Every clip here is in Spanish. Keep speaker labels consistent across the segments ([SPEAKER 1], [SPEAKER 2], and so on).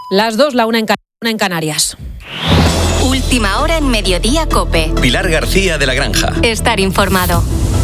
[SPEAKER 1] Las 2, la una en Canarias.
[SPEAKER 2] Última hora en Mediodía COPE.
[SPEAKER 3] Pilar García de la Granja.
[SPEAKER 2] Estar informado.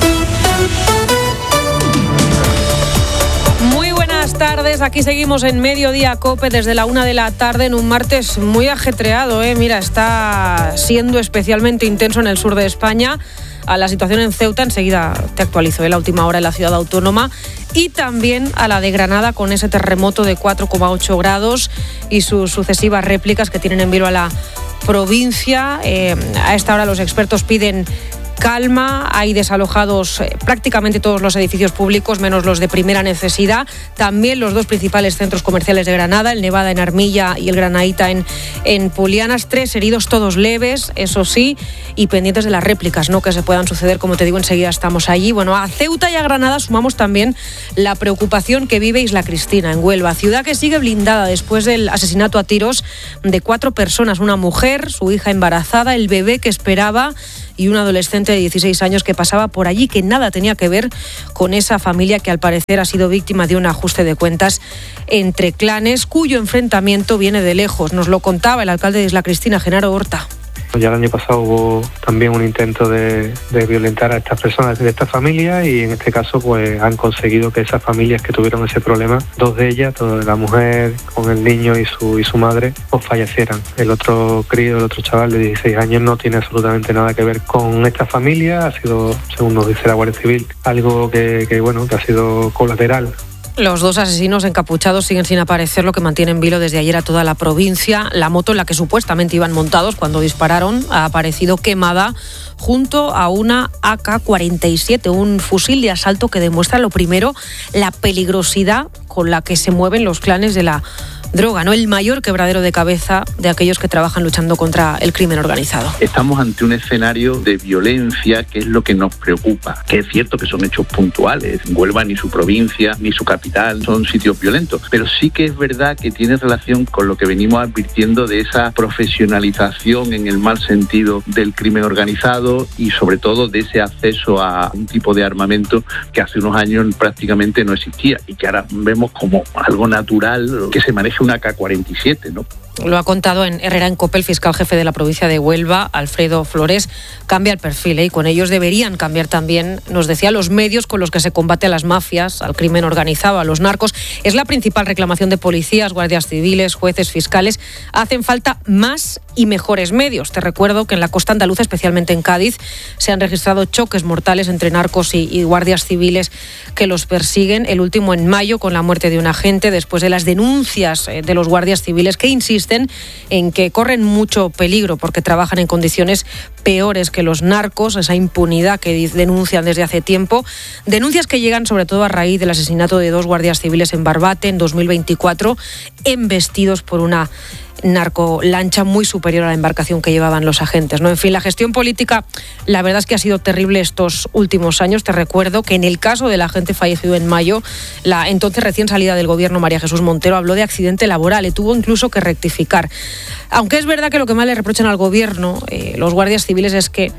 [SPEAKER 1] Muy buenas tardes, aquí seguimos en Mediodía COPE desde la 1 de la tarde en un martes muy ajetreado, Mira, está siendo especialmente intenso en el sur de España. A la situación en Ceuta, enseguida te actualizo la última hora en la ciudad autónoma, y también a la de Granada con ese terremoto de 4,8 grados y sus sucesivas réplicas que tienen en vilo a la provincia. A esta hora los expertos piden calma, hay desalojados prácticamente todos los edificios públicos, menos los de primera necesidad. También los dos principales centros comerciales de Granada, el Nevada en Armilla y el Granaíta en Pulianas. 3 heridos, todos leves, eso sí, y pendientes de las réplicas, ¿no?, que se puedan suceder, como te digo, enseguida estamos allí. Bueno, a Ceuta y a Granada sumamos también la preocupación que vive Isla Cristina, en Huelva, ciudad que sigue blindada después del asesinato a tiros de 4 personas, una mujer, su hija embarazada, el bebé que esperaba y un adolescente de 16 años que pasaba por allí, que nada tenía que ver con esa familia que al parecer ha sido víctima de un ajuste de cuentas entre clanes, cuyo enfrentamiento viene de lejos. Nos lo contaba el alcalde de Isla Cristina, Genaro Horta.
[SPEAKER 4] Ya el año pasado hubo también un intento de violentar a estas personas de esta familia, y en este caso pues han conseguido que esas familias que tuvieron ese problema, 2 de ellas, la mujer con el niño y su madre, pues fallecieran. El otro crío, el otro chaval de 16 años no tiene absolutamente nada que ver con esta familia, ha sido, según nos dice la Guardia Civil, algo que ha sido colateral.
[SPEAKER 1] Los 2 asesinos encapuchados siguen sin aparecer, lo que mantiene en vilo desde ayer a toda la provincia. La moto en la que supuestamente iban montados cuando dispararon ha aparecido quemada junto a una AK-47, un fusil de asalto que demuestra, lo primero, la peligrosidad con la que se mueven los clanes de la droga, ¿no? El mayor quebradero de cabeza de aquellos que trabajan luchando contra el crimen organizado.
[SPEAKER 5] Estamos ante un escenario de violencia que es lo que nos preocupa, que es cierto que son hechos puntuales. Huelva ni su provincia ni su capital son sitios violentos, pero sí que es verdad que tiene relación con lo que venimos advirtiendo de esa profesionalización en el mal sentido del crimen organizado, y sobre todo de ese acceso a un tipo de armamento que hace unos años prácticamente no existía y que ahora vemos como algo natural que se maneje una AK-47, ¿no?
[SPEAKER 1] Lo ha contado en Herrera en COPE el fiscal jefe de la provincia de Huelva, Alfredo Flores. Cambia el perfil, y con ellos deberían cambiar también, nos decía, los medios con los que se combate a las mafias, al crimen organizado, a los narcos. Es la principal reclamación de policías, guardias civiles, jueces, fiscales. Hacen falta más y mejores medios. Te recuerdo que en la costa andaluza, especialmente en Cádiz, se han registrado choques mortales entre narcos y guardias civiles que los persiguen. El último en mayo, con la muerte de un agente, después de las denuncias de los guardias civiles que insisten en que corren mucho peligro porque trabajan en condiciones peores que los narcos, esa impunidad que denuncian desde hace tiempo. Denuncias que llegan sobre todo a raíz del asesinato de 2 guardias civiles en Barbate en 2024, embestidos por una narcolancha muy superior a la embarcación que llevaban los agentes, ¿no? En fin, la gestión política, la verdad es que ha sido terrible estos últimos años. Te recuerdo que en el caso del agente fallecido en mayo, la entonces recién salida del gobierno, María Jesús Montero, habló de accidente laboral y tuvo incluso que rectificar. Aunque es verdad que lo que más le reprochan al gobierno, los guardias civiles, es que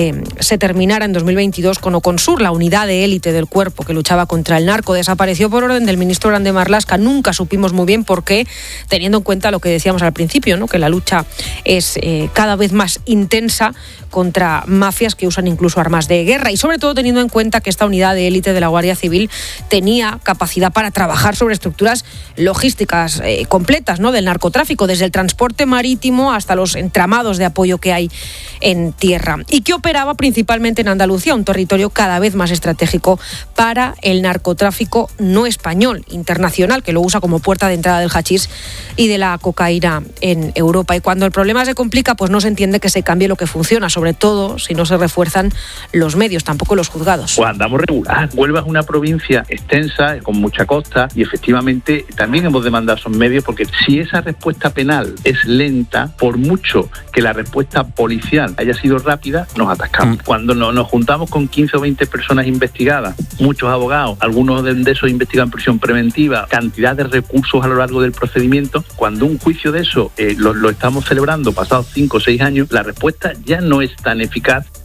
[SPEAKER 1] se terminara en 2022 con Oconsur, la unidad de élite del cuerpo que luchaba contra el narco. Desapareció por orden del ministro Grande Marlaska. Nunca supimos muy bien por qué, teniendo en cuenta lo que decíamos al principio, ¿no?, que la lucha es cada vez más intensa contra mafias que usan incluso armas de guerra, y sobre todo teniendo en cuenta que esta unidad de élite de la Guardia Civil tenía capacidad para trabajar sobre estructuras logísticas completas, ¿no?, del narcotráfico, desde el transporte marítimo hasta los entramados de apoyo que hay en tierra, y que operaba principalmente en Andalucía, un territorio cada vez más estratégico para el narcotráfico no español, internacional, que lo usa como puerta de entrada del hachís y de la cocaína en Europa. Y cuando el problema se complica, pues no se entiende que se cambie lo que funciona, sobre todo si no se refuerzan los medios, tampoco los juzgados.
[SPEAKER 5] Pues andamos regular. Huelva es una provincia extensa, con mucha costa, y efectivamente también hemos demandado esos medios, porque si esa respuesta penal es lenta, por mucho que la respuesta policial haya sido rápida, nos atascamos. Cuando nos juntamos con 15 o 20 personas investigadas, muchos abogados, algunos de esos investigan en prisión preventiva, cantidad de recursos a lo largo del procedimiento, cuando un juicio de eso lo estamos celebrando pasados 5 o 6 años, la respuesta ya no es tan eficaz.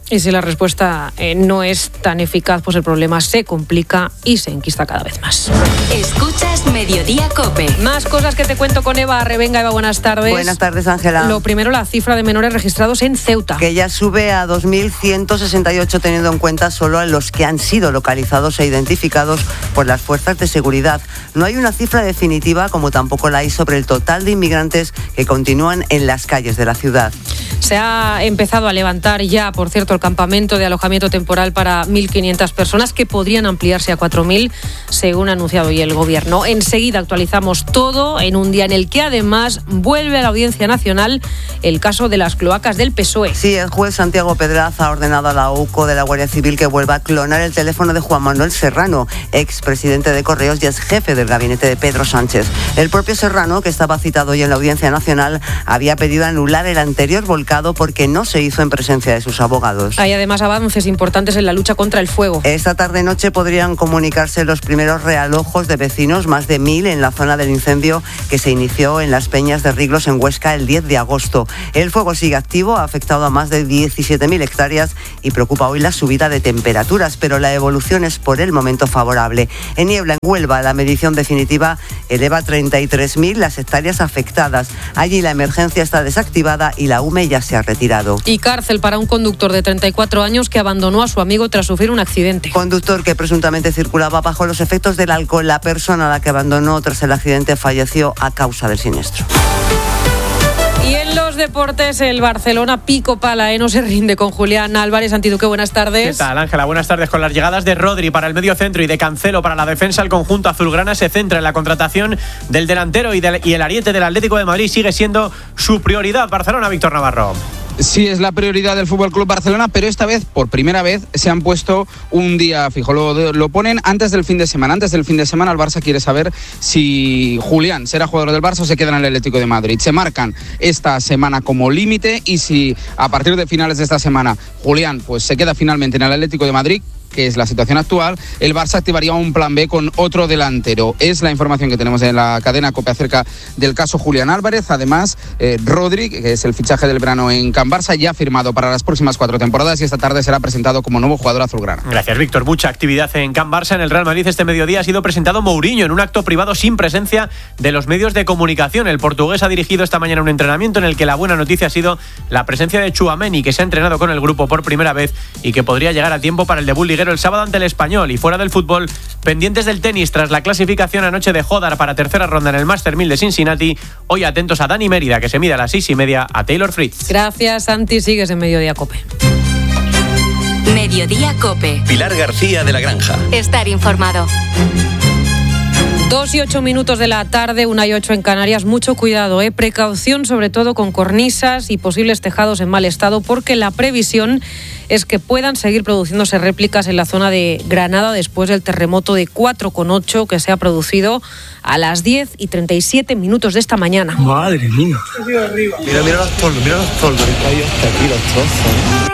[SPEAKER 1] Y si la respuesta no es tan eficaz, pues el problema se complica y se enquista cada vez más.
[SPEAKER 2] Escuchas Mediodía COPE.
[SPEAKER 1] Más cosas que te cuento con Eva Revenga. Eva, buenas tardes.
[SPEAKER 3] Buenas tardes, Ángela.
[SPEAKER 1] Lo primero, la cifra de menores registrados en Ceuta.
[SPEAKER 3] Que ya sube a 2.168, teniendo en cuenta solo a los que han sido localizados e identificados por las fuerzas de seguridad. No hay una cifra definitiva, como tampoco la hay sobre el total de inmigrantes que continúan en las calles de la ciudad.
[SPEAKER 1] Se ha empezado a levantar ya, por cierto, el campamento de alojamiento temporal para 1.500 personas, que podrían ampliarse a 4.000, según ha anunciado hoy el Gobierno. Enseguida actualizamos todo en un día en el que además vuelve a la Audiencia Nacional el caso de las cloacas del PSOE.
[SPEAKER 3] Sí, el juez Santiago Pedraz ha ordenado a la UCO de la Guardia Civil que vuelva a clonar el teléfono de Juan Manuel Serrano, expresidente de Correos y ex jefe del gabinete de Pedro Sánchez. El propio Serrano, que estaba citado hoy en la Audiencia Nacional, había pedido anular el anterior volcado porque no se hizo en presencia de sus abogados.
[SPEAKER 1] Hay además avances importantes en la lucha contra el fuego.
[SPEAKER 3] Esta tarde-noche podrían comunicarse los primeros realojos de vecinos, más de 1.000 en la zona del incendio que se inició en las Peñas de Riglos en Huesca el 10 de agosto. El fuego sigue activo, ha afectado a más de 17.000 hectáreas y preocupa hoy la subida de temperaturas, pero la evolución es por el momento favorable. En Niebla, en Huelva, la medición definitiva eleva a 33.000 las hectáreas afectadas. Allí la emergencia está desactivada y la UME ya se ha retirado.
[SPEAKER 1] Y cárcel para un conductor de 34 años que abandonó a su amigo tras sufrir un accidente.
[SPEAKER 3] Conductor que presuntamente circulaba bajo los efectos del alcohol. La persona a la que abandonó tras el accidente falleció a causa del siniestro.
[SPEAKER 1] Y en los deportes, el Barcelona pico pala, no se rinde con Julián Álvarez. Antiduque, buenas tardes.
[SPEAKER 6] ¿Qué tal, Ángela? Buenas tardes. Con las llegadas de Rodri para el medio centro y de Cancelo para la defensa, el conjunto azulgrana se centra en la contratación del delantero y el ariete del Atlético de Madrid sigue siendo su prioridad. Barcelona, Víctor Navarro.
[SPEAKER 7] Sí, es la prioridad del FC Barcelona, pero esta vez, por primera vez, se han puesto un día fijo. Lo ponen antes del fin de semana. Antes del fin de semana, el Barça quiere saber si Julián será jugador del Barça o se queda en el Atlético de Madrid. Se marcan esta semana como límite y si a partir de finales de esta semana Julián pues se queda finalmente en el Atlético de Madrid, que es la situación actual, el Barça activaría un plan B con otro delantero. Es la información que tenemos en la cadena COPE acerca del caso Julián Álvarez. Además, Rodri, que es el fichaje del verano en Can Barça, ya ha firmado para las próximas 4 temporadas y esta tarde será presentado como nuevo jugador azulgrana.
[SPEAKER 6] Gracias, Víctor. Mucha actividad en Can Barça. En el Real Madrid este mediodía ha sido presentado Mourinho en un acto privado sin presencia de los medios de comunicación. El portugués ha dirigido esta mañana un entrenamiento en el que la buena noticia ha sido la presencia de Tchouaméni, que se ha entrenado con el grupo por primera vez y que podría llegar a tiempo para el debut liguero el sábado ante el Español. Y fuera del fútbol, pendientes del tenis tras la clasificación anoche de Hodar para tercera ronda en el Master 1000 de Cincinnati. Hoy atentos a Dani Mérida, que se mide a las 6:30 a Taylor Fritz.
[SPEAKER 1] Gracias, Santi. Sigues en Mediodía COPE.
[SPEAKER 2] Mediodía COPE.
[SPEAKER 8] Pilar García de la Granja.
[SPEAKER 2] Estar informado.
[SPEAKER 1] 2:08 de la tarde, 1:08 en Canarias. Mucho cuidado, precaución sobre todo con cornisas y posibles tejados en mal estado, porque la previsión es que puedan seguir produciéndose réplicas en la zona de Granada después del terremoto de 4,8 que se ha producido a las 10:37 de esta mañana.
[SPEAKER 9] Madre mía. Mira los toldos, que hay hasta aquí los trozos.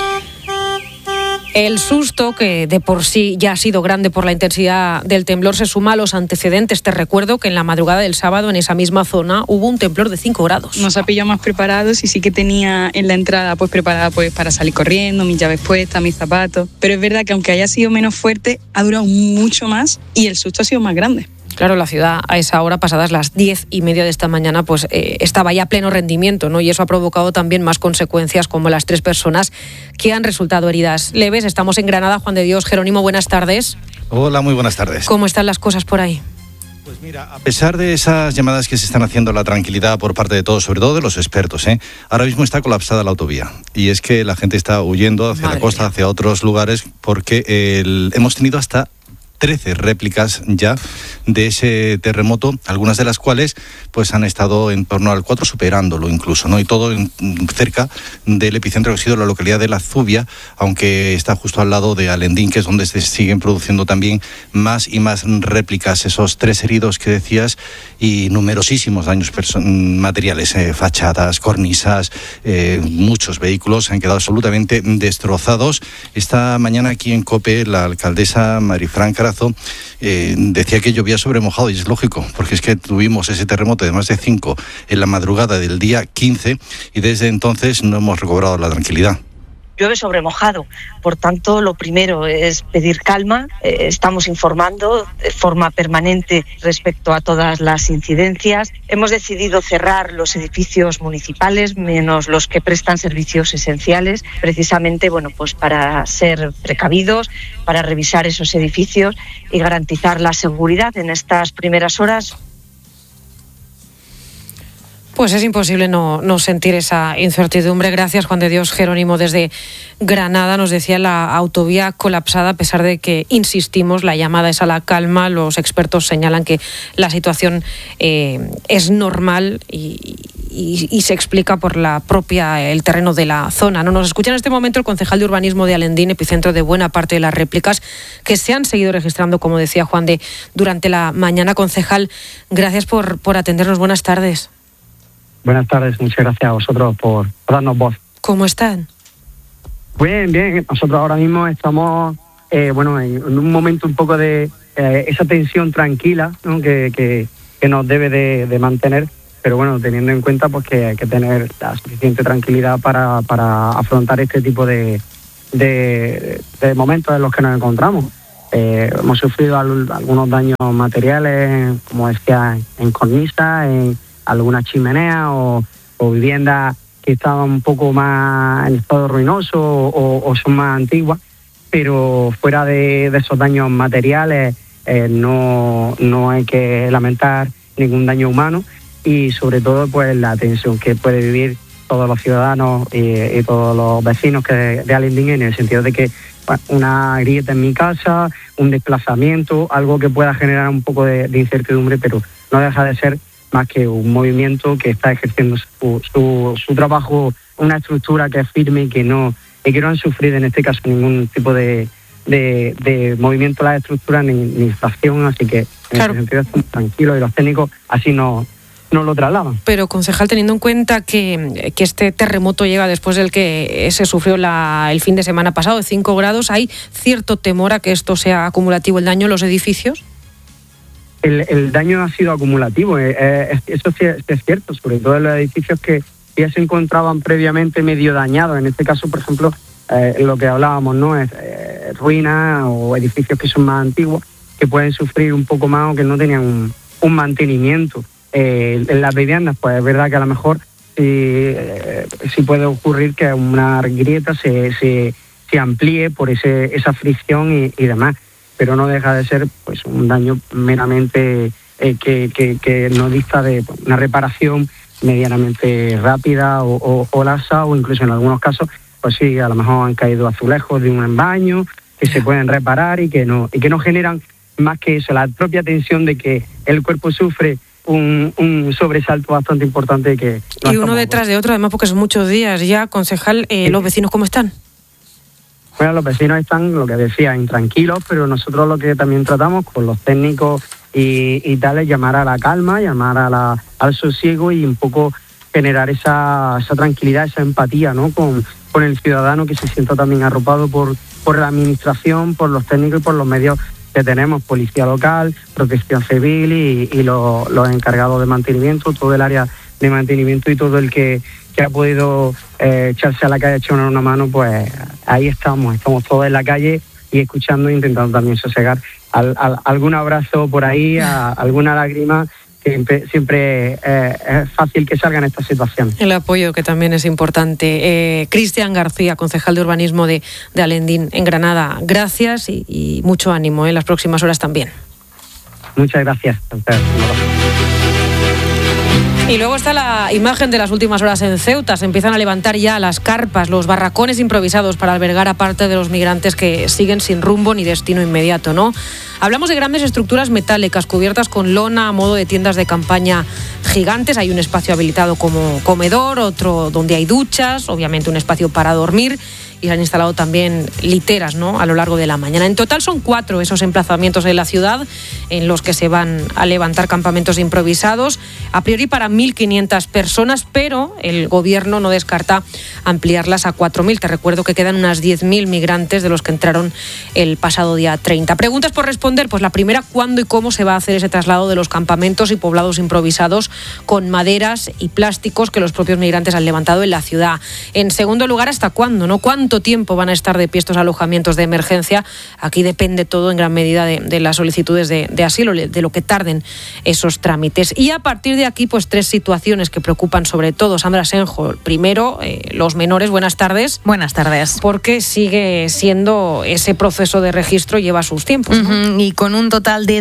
[SPEAKER 1] El susto, que de por sí ya ha sido grande por la intensidad del temblor, se suma a los antecedentes. Te recuerdo que en la madrugada del sábado en esa misma zona hubo un temblor de 5 grados.
[SPEAKER 10] Nos ha pillado más preparados y sí que tenía en la entrada pues preparada pues para salir corriendo, mis llaves puestas, mis zapatos. Pero es verdad que aunque haya sido menos fuerte, ha durado mucho más y el susto ha sido más grande.
[SPEAKER 1] Claro, la ciudad a esa hora, pasadas las 10:30 de esta mañana, pues estaba ya a pleno rendimiento, ¿no? Y eso ha provocado también más consecuencias, como las 3 personas que han resultado heridas leves. Estamos en Granada. Juan de Dios, Jerónimo, buenas tardes.
[SPEAKER 11] Hola, muy buenas tardes.
[SPEAKER 1] ¿Cómo están las cosas por ahí?
[SPEAKER 11] Pues mira, a pesar de esas llamadas que se están haciendo a la tranquilidad por parte de todos, sobre todo de los expertos, ahora mismo está colapsada la autovía. Y es que la gente está huyendo hacia la costa, hacia otros lugares, porque hemos tenido hasta 13 réplicas ya de ese terremoto, algunas de las cuales pues han estado en torno al 4, superándolo incluso, ¿no? Y todo cerca del epicentro, que ha sido la localidad de La Zubia, aunque está justo al lado de Alendín, que es donde se siguen produciendo también más y más réplicas. Esos 3 heridos que decías y numerosísimos daños materiales, fachadas, cornisas, muchos vehículos han quedado absolutamente destrozados. Esta mañana aquí en COPE la alcaldesa Marifran Carazo decía que llovía sobre mojado, y es lógico, porque es que tuvimos ese terremoto de más de 5 en la madrugada del día 15 y desde entonces no hemos recobrado la tranquilidad.
[SPEAKER 8] llueve sobre mojado. Por tanto, lo primero es pedir calma. Estamos informando de forma permanente respecto a todas las incidencias. Hemos decidido cerrar los edificios municipales, menos los que prestan servicios esenciales, precisamente pues para ser precavidos, para revisar esos edificios y garantizar la seguridad en estas primeras horas.
[SPEAKER 1] Pues es imposible no sentir esa incertidumbre. Gracias, Juan de Dios Jerónimo, desde Granada. Nos decía la autovía colapsada, a pesar de que, insistimos, la llamada es a la calma. Los expertos señalan que la situación es normal y se explica por el terreno de la zona. Nos escucha en este momento el concejal de urbanismo de Alendín, epicentro de buena parte de las réplicas que se han seguido registrando, como decía Juan durante la mañana. Concejal, gracias por atendernos. Buenas tardes.
[SPEAKER 12] Buenas tardes, muchas gracias a vosotros por darnos voz.
[SPEAKER 1] ¿Cómo están?
[SPEAKER 12] Bien. Nosotros ahora mismo estamos en un momento un poco de esa tensión tranquila, ¿no? que nos debe de mantener, pero bueno, teniendo en cuenta pues que hay que tener la suficiente tranquilidad para afrontar este tipo de momentos en los que nos encontramos. Hemos sufrido algunos daños materiales, como decía, en cornisas, en alguna chimenea o viviendas que estaban un poco más en estado ruinoso o son más antiguas, pero fuera de esos daños materiales no hay que lamentar ningún daño humano, y sobre todo pues la tensión que puede vivir todos los ciudadanos y todos los vecinos de Alendín, en el sentido de que una grieta en mi casa, un desplazamiento, algo que pueda generar un poco de incertidumbre, pero no deja de ser más que un movimiento que está ejerciendo su trabajo, una estructura que es firme y que no han sufrido en este caso ningún tipo de movimiento de las estructuras ni infracción, así que
[SPEAKER 1] claro,
[SPEAKER 12] en ese sentido estamos tranquilos y los técnicos así no lo trasladan.
[SPEAKER 1] Pero, concejal, teniendo en cuenta que este terremoto llega después del que se sufrió el fin de semana pasado de 5 grados, ¿hay cierto temor a que esto sea acumulativo, el daño en los edificios?
[SPEAKER 12] El daño ha sido acumulativo, eso sí es cierto, sobre todo en los edificios que ya se encontraban previamente medio dañados. En este caso, por ejemplo, lo que hablábamos, ¿no? Es ruinas o edificios que son más antiguos, que pueden sufrir un poco más o que no tenían un mantenimiento. En las viviendas, pues es verdad que a lo mejor sí puede ocurrir que una grieta se amplíe por esa fricción y demás, pero no deja de ser pues un daño meramente que no dista de una reparación medianamente rápida o laxa, o incluso en algunos casos pues sí, a lo mejor han caído azulejos de un embaño que se pueden reparar y que no generan más que eso, la propia tensión de que el cuerpo sufre un sobresalto bastante importante que no, y
[SPEAKER 1] uno detrás de otro, además, porque son muchos días ya. Concejal, ¿los vecinos cómo están?
[SPEAKER 12] Bueno, los vecinos están, lo que decía, intranquilos, pero nosotros lo que también tratamos con los técnicos y tal es llamar a la calma, llamar al sosiego y un poco generar esa tranquilidad, esa empatía, ¿no? con el ciudadano, que se sienta también arropado por la administración, por los técnicos y por los medios que tenemos, policía local, protección civil y los encargados de mantenimiento, todo el área de mantenimiento y todo el que ha podido echarse a la calle, echar una mano, pues ahí estamos todos en la calle y escuchando e intentando también sosegar algún abrazo por ahí, alguna lágrima, que siempre es fácil que salgan estas situaciones.
[SPEAKER 1] El apoyo, que también es importante. Cristian García, concejal de urbanismo de Alendín, en Granada, gracias y mucho ánimo en las próximas horas también.
[SPEAKER 12] Muchas gracias.
[SPEAKER 1] Y luego está la imagen de las últimas horas en Ceuta. Se empiezan a levantar ya las carpas, los barracones improvisados para albergar a parte de los migrantes que siguen sin rumbo ni destino inmediato, ¿no? Hablamos de grandes estructuras metálicas cubiertas con lona a modo de tiendas de campaña gigantes. Hay un espacio habilitado como comedor, otro donde hay duchas, obviamente un espacio para dormir, y se han instalado también literas, ¿no?, a lo largo de la mañana. En total son 4 esos emplazamientos en la ciudad en los que se van a levantar campamentos improvisados, a priori para 1.500 personas, pero el gobierno no descarta ampliarlas a 4.000. Te recuerdo que quedan unas 10.000 migrantes de los que entraron el pasado día 30. Preguntas por responder. Pues la primera, ¿cuándo y cómo se va a hacer ese traslado de los campamentos y poblados improvisados con maderas y plásticos que los propios migrantes han levantado en la ciudad? En segundo lugar, ¿hasta cuándo, no? ¿Cuándo cuánto tiempo van a estar de pie estos alojamientos de emergencia. Aquí depende todo en gran medida de las solicitudes de asilo, de lo que tarden esos trámites. Y a partir de aquí, pues 3 situaciones que preocupan sobre todo. Sandra Senjo, primero, los menores. Buenas tardes.
[SPEAKER 13] Buenas tardes.
[SPEAKER 1] Porque sigue siendo ese proceso de registro, lleva sus tiempos, ¿no?
[SPEAKER 13] Y con un total de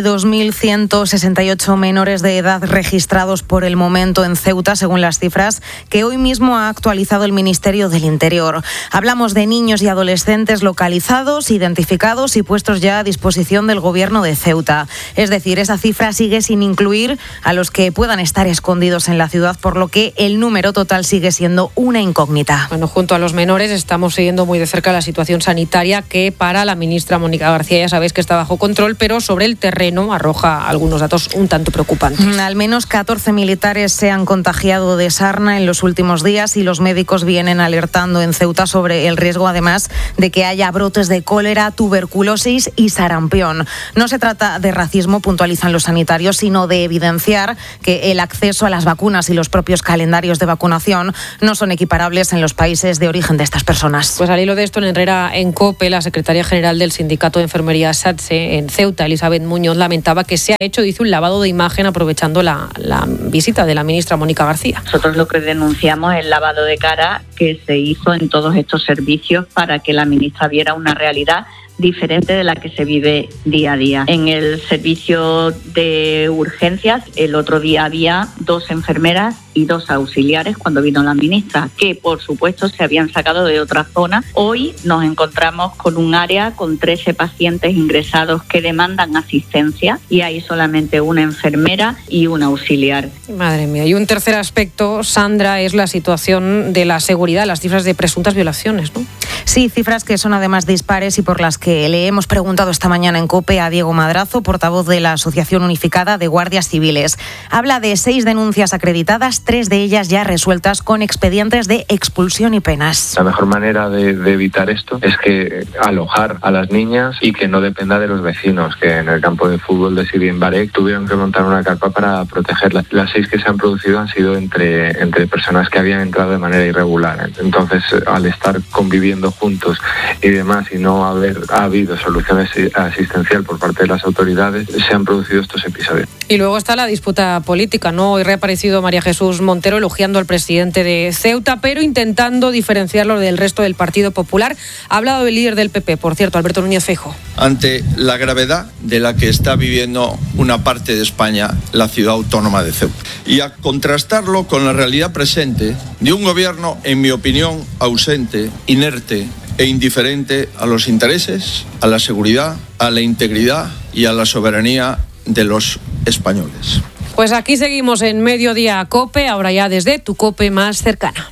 [SPEAKER 13] 2.168 menores de edad registrados por el momento en Ceuta, según las cifras que hoy mismo ha actualizado el Ministerio del Interior. Hablamos de niños y adolescentes localizados, identificados y puestos ya a disposición del Gobierno de Ceuta. Es decir, esa cifra sigue sin incluir a los que puedan estar escondidos en la ciudad, por lo que el número total sigue siendo una incógnita.
[SPEAKER 1] Bueno, junto a los menores estamos siguiendo muy de cerca la situación sanitaria, que para la ministra Mónica García ya sabéis que está bajo control, pero sobre el terreno arroja algunos datos un tanto preocupantes.
[SPEAKER 13] Al menos 14 militares se han contagiado de sarna en los últimos días y los médicos vienen alertando en Ceuta sobre el riesgo, además, de que haya brotes de cólera, tuberculosis y sarampión. No se trata de racismo, puntualizan los sanitarios, sino de evidenciar que el acceso a las vacunas y los propios calendarios de vacunación no son equiparables en los países de origen de estas personas.
[SPEAKER 1] Pues al hilo de esto, en Herrera en COPE, la secretaria general del Sindicato de Enfermería SATSE en Ceuta, Elizabeth Muñoz, lamentaba que se ha hecho, dice, un lavado de imagen aprovechando la visita de la ministra Mónica García.
[SPEAKER 14] Nosotros lo que denunciamos es el lavado de cara que se hizo en todos estos servicios para que la ministra viera una realidad diferente de la que se vive día a día. En el servicio de urgencias, el otro día había 2 enfermeras y 2 auxiliares cuando vino la ministra, que por supuesto se habían sacado de otra zona. Hoy nos encontramos con un área con 13 pacientes ingresados que demandan asistencia y hay solamente una enfermera y un auxiliar.
[SPEAKER 1] Madre mía. Y un tercer aspecto, Sandra, es la situación de la seguridad, las cifras de presuntas violaciones, ¿no?
[SPEAKER 13] Sí, cifras que son además dispares y por las que le hemos preguntado esta mañana en COPE a Diego Madrazo, portavoz de la Asociación Unificada de Guardias Civiles. Habla de 6 denuncias acreditadas, 3 de ellas ya resueltas con expedientes de expulsión y penas.
[SPEAKER 15] La mejor manera de evitar esto es que alojar a las niñas y que no dependa de los vecinos, que en el campo de fútbol de Sidi en Barek tuvieron que montar una carpa para protegerlas. Las 6 que se han producido han sido entre personas que habían entrado de manera irregular. Entonces, al estar conviviendo juntos y demás y no ha habido soluciones asistencial por parte de las autoridades, se han producido estos episodios.
[SPEAKER 1] Y luego está la disputa política, ¿no? Hoy ha reaparecido María Jesús Montero elogiando al presidente de Ceuta, pero intentando diferenciarlo del resto del Partido Popular. Ha hablado el líder del PP, por cierto, Alberto Núñez Feijóo.
[SPEAKER 16] Ante la gravedad de la que está viviendo una parte de España, la ciudad autónoma de Ceuta, y a contrastarlo con la realidad presente de un gobierno, en mi opinión, ausente, inerte e indiferente a los intereses, a la seguridad, a la integridad y a la soberanía de los españoles.
[SPEAKER 1] Pues aquí seguimos en Mediodía COPE, ahora ya desde tu COPE más cercana.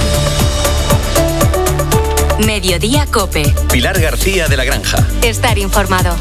[SPEAKER 2] Mediodía COPE.
[SPEAKER 17] Pilar García de la Granja.
[SPEAKER 2] Estar informado.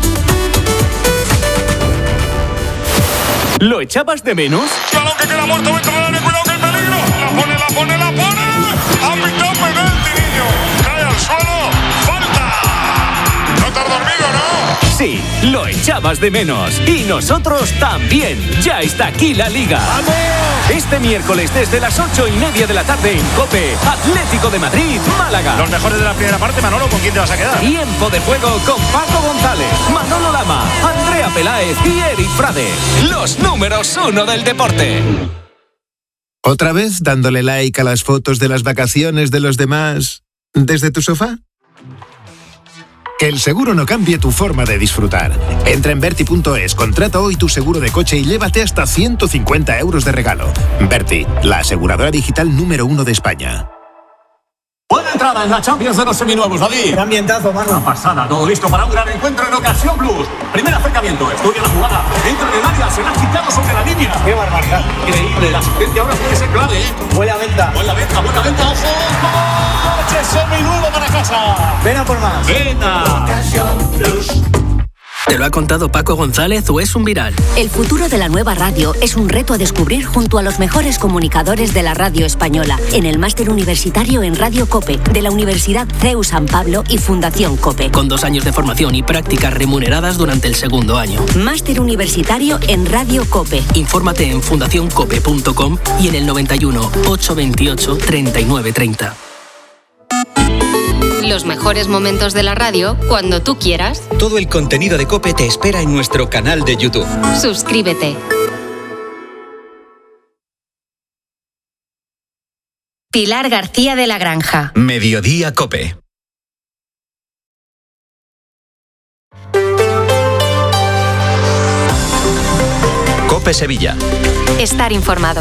[SPEAKER 17] ¿Lo echabas de menos?
[SPEAKER 18] ¡Balón que queda muerto dentro del área! ¡Cuidado que el peligro! ¡La pone! ¡Ha pitado penalti, niño! ¡Cae al suelo! ¡Falta! ¡No te has dormido, no!
[SPEAKER 17] Sí, lo echabas de menos. Y nosotros también. Ya está aquí la Liga. ¡Vamos! Este miércoles desde las 8:30 de la tarde en COPE, Atlético de Madrid, Málaga.
[SPEAKER 18] Los mejores de la primera parte, Manolo, ¿con quién te vas a quedar?
[SPEAKER 17] Tiempo de juego con Paco González, Manolo Lama, Andrea Peláez y Eric Frade. Los números 1 del deporte.
[SPEAKER 19] ¿Otra vez dándole like a las fotos de las vacaciones de los demás desde tu sofá? Que el seguro no cambie tu forma de disfrutar. Entra en Berti.es, contrata hoy tu seguro de coche y llévate hasta 150 euros de regalo. Berti, la aseguradora digital número 1 de España.
[SPEAKER 20] Buena entrada en la Champions de los seminuevos, David.
[SPEAKER 21] Gran ambientazo, mano.
[SPEAKER 20] Una pasada, todo listo para un gran encuentro en Ocasión Plus. Primer acercamiento, estudia la jugada, entra en el área, se la ha quitado sobre la línea.
[SPEAKER 21] ¡Qué barbaridad!
[SPEAKER 20] Increíble, la asistencia ahora puede ser clave, ¿eh?
[SPEAKER 21] Buena venta,
[SPEAKER 20] ojo. ¡Coche seminuevo para casa!
[SPEAKER 21] Ven a por más.
[SPEAKER 20] ¡Venta!
[SPEAKER 21] Ocasión Plus.
[SPEAKER 22] ¿Te lo ha contado Paco González o es un viral?
[SPEAKER 23] El futuro de la nueva radio es un reto a descubrir junto a los mejores comunicadores de la radio española en el máster universitario en Radio COPE de la Universidad CEU San Pablo y Fundación COPE.
[SPEAKER 22] Con 2 años de formación y prácticas remuneradas durante el segundo año.
[SPEAKER 23] Máster universitario en Radio COPE.
[SPEAKER 22] Infórmate en fundacioncope.com y en el 91 828 3930.
[SPEAKER 2] Los mejores momentos de la radio cuando tú quieras.
[SPEAKER 4] Todo el contenido de COPE te espera en nuestro canal de YouTube.
[SPEAKER 2] Suscríbete. Pilar García de la Granja.
[SPEAKER 4] Mediodía COPE. COPE Sevilla.
[SPEAKER 2] Estar informado.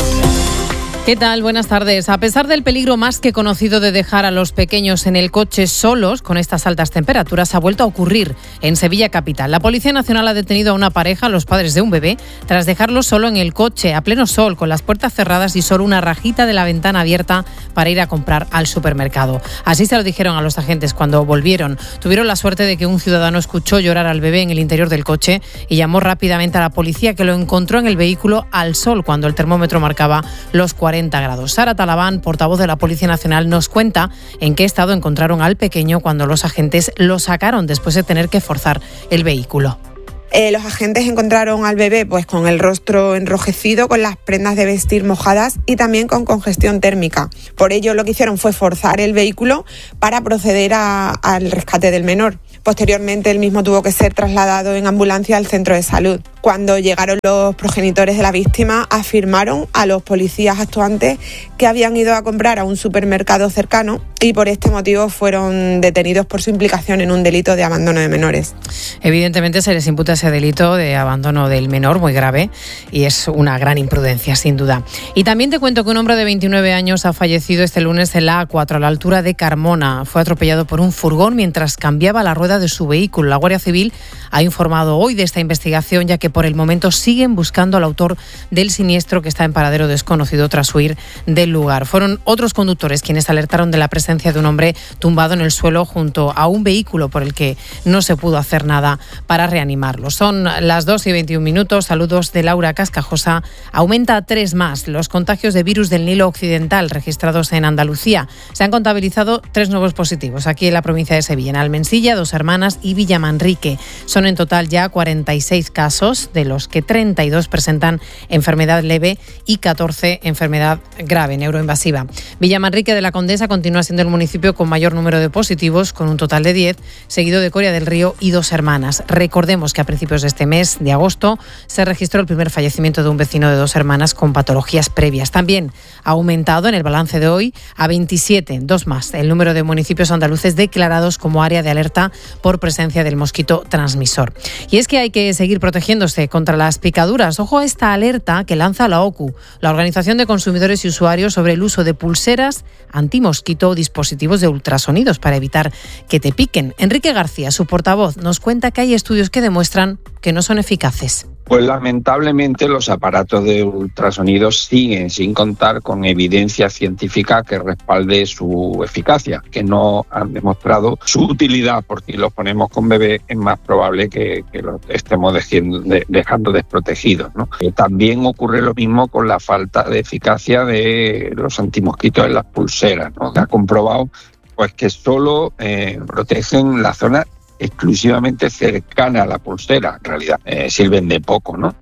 [SPEAKER 1] ¿Qué tal? Buenas tardes. A pesar del peligro más que conocido de dejar a los pequeños en el coche solos con estas altas temperaturas, ha vuelto a ocurrir en Sevilla capital. La Policía Nacional ha detenido a una pareja, los padres de un bebé, tras dejarlo solo en el coche, a pleno sol, con las puertas cerradas y solo una rajita de la ventana abierta para ir a comprar al supermercado. Así se lo dijeron a los agentes cuando volvieron. Tuvieron la suerte de que un ciudadano escuchó llorar al bebé en el interior del coche y llamó rápidamente a la policía, que lo encontró en el vehículo al sol cuando el termómetro marcaba los 40 grados. Sara Talabán, portavoz de la Policía Nacional, nos cuenta en qué estado encontraron al pequeño cuando los agentes lo sacaron después de tener que forzar el vehículo.
[SPEAKER 5] Los agentes encontraron al bebé pues con el rostro enrojecido, con las prendas de vestir mojadas y también con congestión térmica. Por ello lo que hicieron fue forzar el vehículo para proceder al rescate del menor. Posteriormente el mismo tuvo que ser trasladado en ambulancia al centro de salud. Cuando llegaron los progenitores de la víctima, afirmaron a los policías actuantes que habían ido a comprar a un supermercado cercano y por este motivo fueron detenidos por su implicación en un delito de abandono de menores.
[SPEAKER 1] Evidentemente se les imputa ese delito de abandono del menor, muy grave, y es una gran imprudencia, sin duda. Y también te cuento que un hombre de 29 años ha fallecido este lunes en la A4, a la altura de Carmona. Fue atropellado por un furgón mientras cambiaba la rueda de su vehículo. La Guardia Civil ha informado hoy de esta investigación, ya que por el momento siguen buscando al autor del siniestro, que está en paradero desconocido tras huir del lugar. Fueron otros conductores quienes alertaron de la presencia de un hombre tumbado en el suelo junto a un vehículo por el que no se pudo hacer nada para reanimarlo. Son las 2:21. Saludos de Laura Cascajosa. Aumenta a 3 más los contagios de virus del Nilo Occidental registrados en Andalucía. Se han contabilizado 3 nuevos positivos aquí en la provincia de Sevilla, en Almensilla, Dos Hermanas y Villamanrique. Son en total ya 46 casos, de los que 32 presentan enfermedad leve y 14 enfermedad grave, neuroinvasiva. Villamanrique de la Condesa continúa siendo el municipio con mayor número de positivos, con un total de 10, seguido de Coria del Río y Dos Hermanas. Recordemos que a principios de este mes de agosto se registró el primer fallecimiento de un vecino de Dos Hermanas con patologías previas. También ha aumentado en el balance de hoy a 27, 2 más, el número de municipios andaluces declarados como área de alerta por presencia del mosquito transmisor. Y es que hay que seguir protegiéndose contra las picaduras. Ojo a esta alerta que lanza la OCU, la Organización de Consumidores y Usuarios, sobre el uso de pulseras antimosquito o dispositivos de ultrasonidos para evitar que te piquen. Enrique García, su portavoz, nos cuenta que hay estudios que demuestran que no son eficaces.
[SPEAKER 21] Pues lamentablemente los aparatos de ultrasonidos siguen sin contar con evidencia científica que respalde su eficacia, que no han demostrado su utilidad, porque si los ponemos con bebés es más probable que los estemos dejando desprotegidos, ¿no? También ocurre lo mismo con la falta de eficacia de los antimosquitos en las pulseras, ¿no? Se ha comprobado pues que solo protegen la zona exclusivamente cercana a la pulsera. En realidad sirven de poco, ¿no?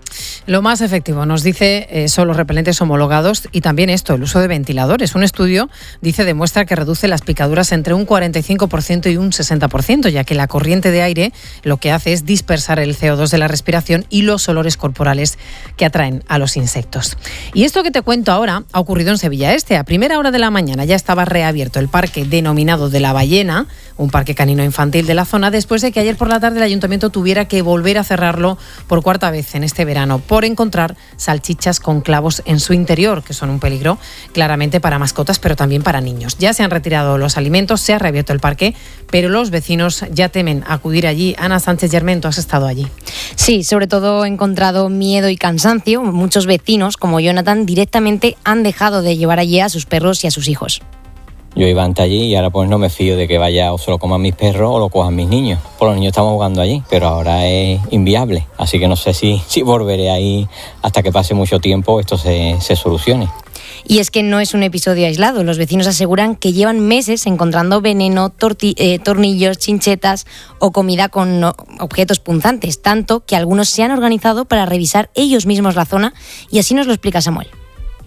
[SPEAKER 1] Lo más efectivo, nos dice, son los repelentes homologados y también esto, el uso de ventiladores. Un estudio, dice, demuestra que reduce las picaduras entre un 45% y un 60%, ya que la corriente de aire lo que hace es dispersar el CO2 de la respiración y los olores corporales que atraen a los insectos. Y esto que te cuento ahora ha ocurrido en Sevilla Este. A primera hora de la mañana ya estaba reabierto el parque denominado de la Ballena, un parque canino infantil de la zona, después de que ayer por la tarde el ayuntamiento tuviera que volver a cerrarlo por 4ª vez en este verano, por encontrar salchichas con clavos en su interior, que son un peligro claramente para mascotas, pero también para niños. Ya se han retirado los alimentos, se ha reabierto el parque, pero los vecinos ya temen acudir allí. Ana Sánchez Germán, tú has estado allí.
[SPEAKER 24] Sí, sobre todo he encontrado miedo y cansancio. Muchos vecinos, como Jonathan, directamente han dejado de llevar allí a sus perros y a sus hijos.
[SPEAKER 25] Yo iba antes allí y ahora pues no me fío de que vaya o se lo coman mis perros o lo cojan mis niños. Pues los niños estamos jugando allí, pero ahora es inviable. Así que no sé si volveré ahí hasta que pase mucho tiempo esto se solucione.
[SPEAKER 24] Y es que no es un episodio aislado. Los vecinos aseguran que llevan meses encontrando veneno, tornillos, chinchetas o comida con objetos punzantes, tanto que algunos se han organizado para revisar ellos mismos la zona, y así nos lo explica Samuel.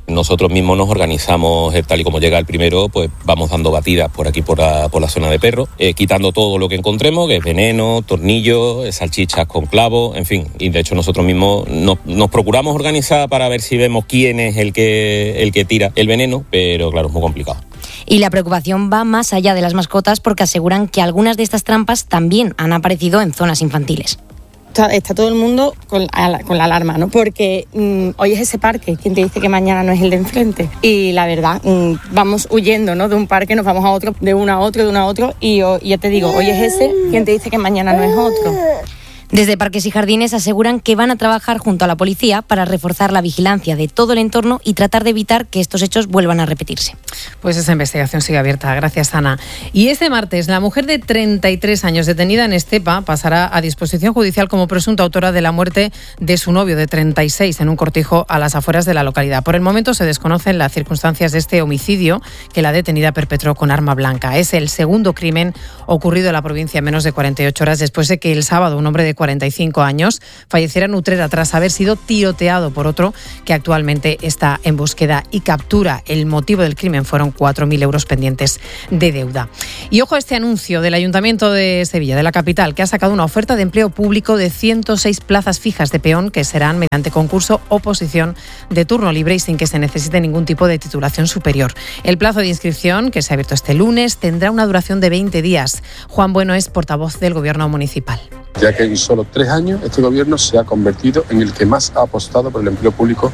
[SPEAKER 3] Nosotros mismos nos organizamos, tal y como llega el primero, pues vamos dando batidas por aquí, por la zona de perro, quitando todo lo que encontremos, que es veneno, tornillos, salchichas con clavos, en fin. Y de hecho nosotros mismos nos procuramos organizar para ver si vemos quién es el que tira el veneno, pero claro, es muy complicado.
[SPEAKER 24] Y la preocupación va más allá de las mascotas porque aseguran que algunas de estas trampas también han aparecido en zonas infantiles.
[SPEAKER 6] Está todo el mundo con la alarma, ¿no? Porque hoy es ese parque, ¿quién te dice que mañana no es el de enfrente? Y la verdad, vamos huyendo, ¿no? De un parque nos vamos a otro, de uno a otro, y ya te digo, hoy es ese, ¿quién te dice que mañana no es otro?
[SPEAKER 24] Desde Parques y Jardines aseguran que van a trabajar junto a la policía para reforzar la vigilancia de todo el entorno y tratar de evitar que estos hechos vuelvan a repetirse.
[SPEAKER 1] Pues esa investigación sigue abierta. Gracias, Ana. Y este martes, la mujer de 33 años detenida en Estepa pasará a disposición judicial como presunta autora de la muerte de su novio de 36 en un cortijo a las afueras de la localidad. Por el momento se desconocen las circunstancias de este homicidio que la detenida perpetró con arma blanca. Es el segundo crimen ocurrido en la provincia en menos de 48 horas después de que el sábado un hombre de 45 años falleciera en Utrera tras haber sido tiroteado por otro que actualmente está en búsqueda y captura. El motivo del crimen fueron 4.000 euros pendientes de deuda. Y ojo a este anuncio del Ayuntamiento de Sevilla, de la capital, que ha sacado una oferta de empleo público de 106 plazas fijas de peón que serán mediante concurso o oposición de turno libre y sin que se necesite ningún tipo de titulación superior. El plazo de inscripción, que se ha abierto este lunes, tendrá una duración de 20 días. Juan Bueno es portavoz del Gobierno municipal.
[SPEAKER 7] Ya que en solo 3 años este gobierno se ha convertido en el que más ha apostado por el empleo público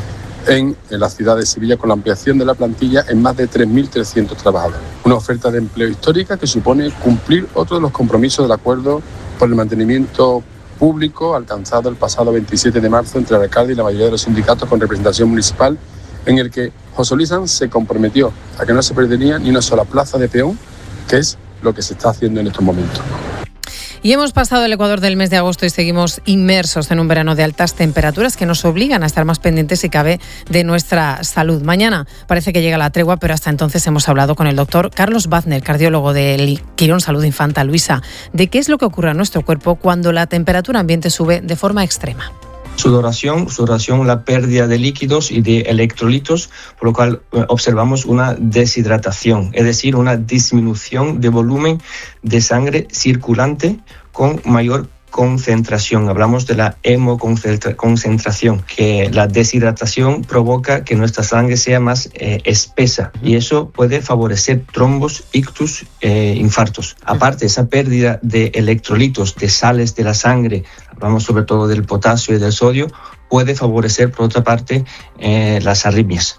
[SPEAKER 7] en la ciudad de Sevilla, con la ampliación de la plantilla en más de 3.300 trabajadores. Una oferta de empleo histórica que supone cumplir otro de los compromisos del acuerdo por el mantenimiento público alcanzado el pasado 27 de marzo entre el alcalde y la mayoría de los sindicatos con representación municipal, en el que José Luis Sanz se comprometió a que no se perdería ni una sola plaza de peón, que es lo que se está haciendo en estos momentos.
[SPEAKER 1] Y hemos pasado el Ecuador del mes de agosto y seguimos inmersos en un verano de altas temperaturas que nos obligan a estar más pendientes, si cabe, de nuestra salud. Mañana parece que llega la tregua, pero hasta entonces hemos hablado con el doctor Carlos Bazner, cardiólogo del Quirón Salud Infanta Luisa, de qué es lo que ocurre a nuestro cuerpo cuando la temperatura ambiente sube de forma extrema.
[SPEAKER 9] Sudoración, la pérdida de líquidos y de electrolitos, por lo cual observamos una deshidratación, es decir, una disminución de volumen de sangre circulante con mayor concentración. Hablamos de la hemoconcentración, que la deshidratación provoca que nuestra sangre sea más espesa y eso puede favorecer trombos, ictus, infartos. Aparte, esa pérdida de electrolitos, de sales de la sangre, hablamos sobre todo del potasio y del sodio, puede favorecer, por otra parte, las arritmias.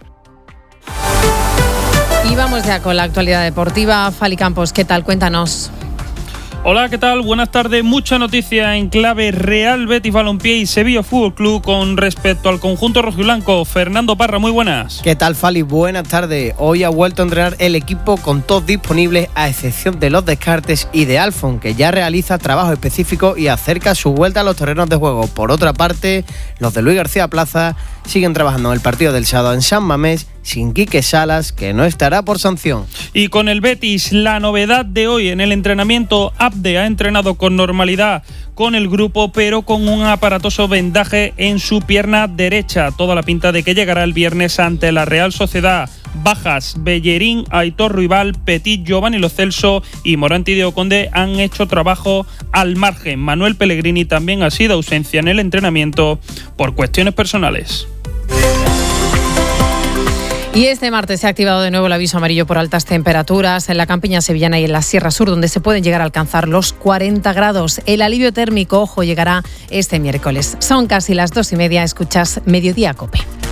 [SPEAKER 1] Y vamos ya con la actualidad deportiva. Fali Campos, ¿qué tal? Cuéntanos.
[SPEAKER 10] Hola, ¿qué tal? Buenas tardes. Mucha noticia en clave Real Betis Balompié y Sevilla Fútbol Club con respecto al conjunto rojiblanco. Fernando Parra, muy buenas.
[SPEAKER 26] ¿Qué tal, Fali? Buenas tardes. Hoy ha vuelto a entrenar el equipo con todos disponibles, a excepción de los descartes y de Alfon, que ya realiza trabajo específico y acerca su vuelta a los terrenos de juego. Por otra parte, los de Luis García Plaza siguen trabajando en el partido del sábado en San Mamés, sin Quique Salas, que no estará por sanción.
[SPEAKER 10] Y con el Betis, la novedad de hoy en el entrenamiento, Abde ha entrenado con normalidad con el grupo, pero con un aparatoso vendaje en su pierna derecha. Toda la pinta de que llegará el viernes ante la Real Sociedad. Bajas: Bellerín, Aitor Ruibal, Petit, Giovanni Lo Celso y Morante y Diego Conde han hecho trabajo al margen. Manuel Pellegrini también ha sido ausencia en el entrenamiento por cuestiones personales.
[SPEAKER 1] Y este martes se ha activado de nuevo el aviso amarillo por altas temperaturas en la campiña sevillana y en la Sierra Sur, donde se pueden llegar a alcanzar los 40 grados. El alivio térmico, ojo, llegará este miércoles. Son casi las 2:30, escuchas Mediodía COPE.